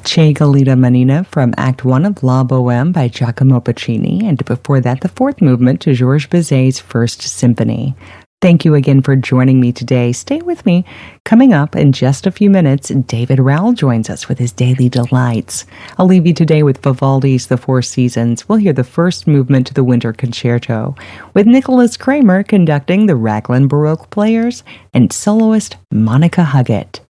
Che Galita Manina from Act One of La Boheme by Giacomo Puccini, and before that, the fourth movement to Georges Bizet's First Symphony. Thank you again for joining me today. Stay with me. Coming up in just a few minutes, David Rowell joins us with his Daily Delights. I'll leave you today with Vivaldi's The Four Seasons. We'll hear the first movement to the Winter Concerto, with Nicholas Kramer conducting the Raglan Baroque Players and soloist Monica Huggett.